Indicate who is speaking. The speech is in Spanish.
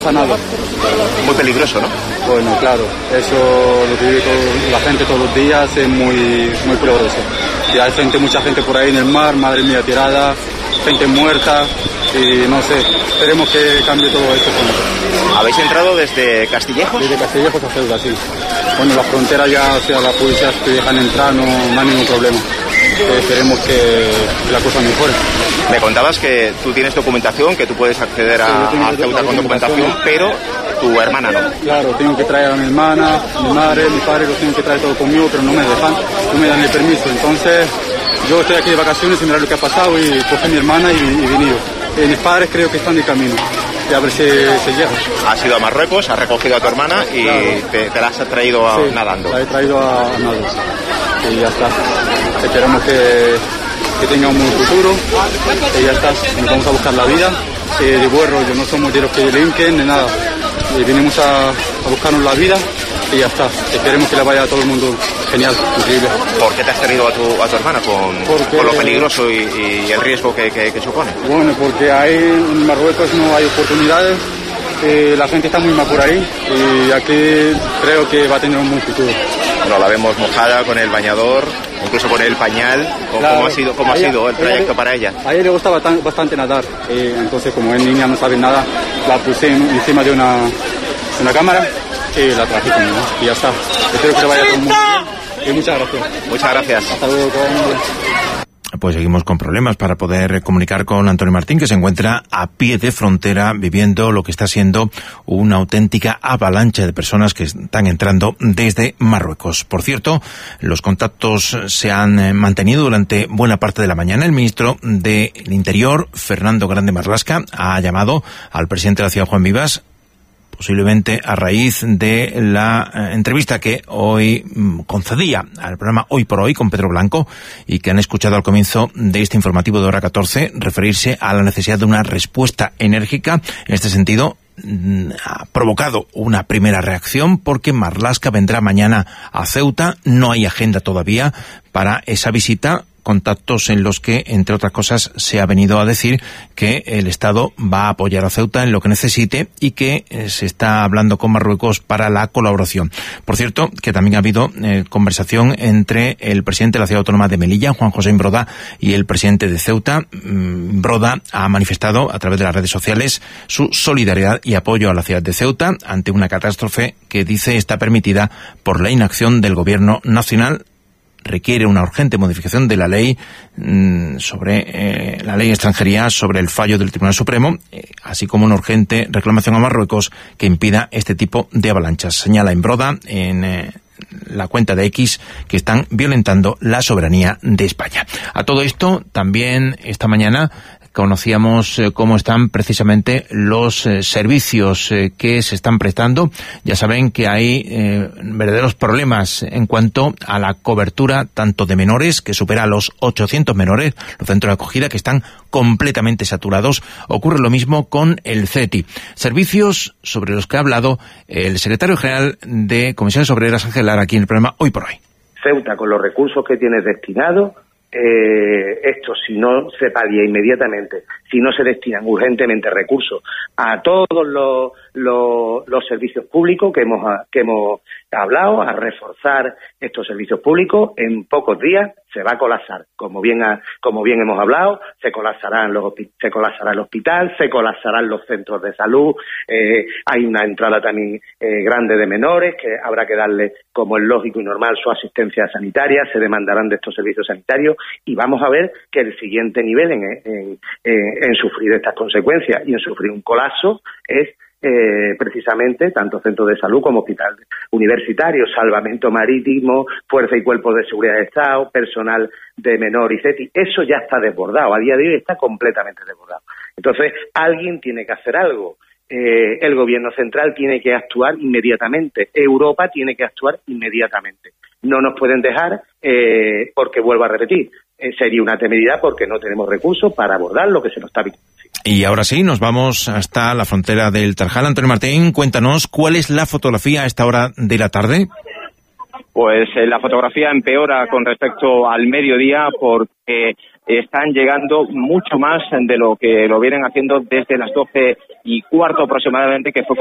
Speaker 1: Sanado.
Speaker 2: Muy peligroso, ¿no?
Speaker 1: Bueno, claro, eso lo que vive la gente todos los días es muy peligroso. Y hay mucha gente por ahí en el mar, madre mía, tirada, gente muerta y no sé, esperemos que cambie todo esto pronto.
Speaker 2: ¿Habéis entrado desde Castillejos?
Speaker 1: Desde Castillejos a Ceuta, sí. Bueno, la frontera ya, o sea, la policía te dejan entrar, no hay ningún problema. Esperemos que la cosa mejore.
Speaker 2: Me contabas que tú tienes documentación, que tú puedes acceder a Ceuta con documentación, pero tu hermana no.
Speaker 1: Claro, tengo que traer a mi hermana, mi madre, mi padre, los tengo que traer todo conmigo, pero no me dejan, no me dan el permiso. Entonces, yo estoy aquí de vacaciones y mirar lo que ha pasado y cogí a mi hermana y venido. Mis padres creo que están de camino. Y a ver si se llega.
Speaker 2: Has ido a Marruecos, has recogido a tu hermana y claro, te la has traído
Speaker 1: sí,
Speaker 2: nadando.
Speaker 1: La he traído a nadar. Y ya está. Esperamos que tenga un buen futuro. Y ya está. Nos vamos a buscar la vida. De buen rollo, no somos de los que delinquen ni nada. Venimos a buscarnos la vida y ya está. Esperemos que le vaya a todo el mundo genial, increíble.
Speaker 2: ¿Por qué te has traído a tu hermana con lo peligroso y el riesgo que supone?
Speaker 1: Bueno, porque ahí en Marruecos no hay oportunidades, la gente está muy mal por ahí y aquí creo que va a tener un buen futuro.
Speaker 2: Bueno, la vemos mojada con el bañador, incluso con el pañal.
Speaker 1: Claro.
Speaker 2: ¿Cómo ha sido el trayecto para ella?
Speaker 1: A ella le gusta bastante nadar, entonces como es niña no sabe nada, la puse encima de una cámara y la traje conmigo y ya está. Espero que le vaya todo el mundo bien y muchas gracias.
Speaker 2: Muchas gracias.
Speaker 1: Hasta luego, todo el mundo.
Speaker 3: Pues seguimos con problemas para poder comunicar con Antonio Martín, que se encuentra a pie de frontera viviendo lo que está siendo una auténtica avalancha de personas que están entrando desde Marruecos. Por cierto, los contactos se han mantenido durante buena parte de la mañana. El ministro del Interior, Fernando Grande Marlaska, ha llamado al presidente de la ciudad, Juan Vivas, posiblemente a raíz de la entrevista que hoy concedía al programa Hoy por Hoy con Pedro Blanco y que han escuchado al comienzo de este informativo de hora 14 referirse a la necesidad de una respuesta enérgica. En este sentido, ha provocado una primera reacción porque Marlaska vendrá mañana a Ceuta. No hay agenda todavía para esa visita. Contactos en los que, entre otras cosas, se ha venido a decir que el Estado va a apoyar a Ceuta en lo que necesite y que se está hablando con Marruecos para la colaboración. Por cierto, que también ha habido conversación entre el presidente de la Ciudad Autónoma de Melilla, Juan José Imbroda, y el presidente de Ceuta. Imbroda ha manifestado a través de las redes sociales su solidaridad y apoyo a la ciudad de Ceuta ante una catástrofe que dice está permitida por la inacción del Gobierno nacional. Requiere una urgente modificación de la ley sobre la ley de extranjería, sobre el fallo del Tribunal Supremo, así como una urgente reclamación a Marruecos que impida este tipo de avalanchas. Señala Imbroda en la cuenta de X que están violentando la soberanía de España. A todo esto, también esta mañana conocíamos cómo están precisamente los servicios que se están prestando. Ya saben que hay verdaderos problemas en cuanto a la cobertura tanto de menores, que supera los 800 menores, los centros de acogida que están completamente saturados. Ocurre lo mismo con el CETI. Servicios sobre los que ha hablado el secretario general de Comisiones Obreras, Ángel Lara, aquí en el programa Hoy por Hoy.
Speaker 4: Ceuta, con los recursos que tiene destinados, esto si no se palia inmediatamente, si no se destinan urgentemente recursos a todos los servicios públicos que hemos hablado, a reforzar estos servicios públicos, en pocos días se va a colapsar. Como bien hemos hablado, se colapsará el hospital, se colapsarán los centros de salud. Hay una entrada también grande de menores que habrá que darle, como es lógico y normal, su asistencia sanitaria. Se demandarán de estos servicios sanitarios y vamos a ver que el siguiente nivel en sufrir estas consecuencias y en sufrir un colapso es precisamente tanto centros de salud como hospital universitario, salvamento marítimo, fuerza y cuerpos de seguridad de Estado, personal de menor y CETI. Eso ya está desbordado, a día de hoy está completamente desbordado. Entonces, alguien tiene que hacer algo. El gobierno central tiene que actuar inmediatamente, Europa tiene que actuar inmediatamente. No nos pueden dejar, porque vuelvo a repetir, sería una temeridad porque no tenemos recursos para abordar lo que se nos está viendo.
Speaker 3: Y ahora sí, nos vamos hasta la frontera del Tarjal. Antonio Martín, cuéntanos, ¿cuál es la fotografía a esta hora de la tarde?
Speaker 5: Pues la fotografía empeora con respecto al mediodía porque
Speaker 2: están llegando mucho más de lo que lo vienen haciendo desde las 12:15 aproximadamente, que fue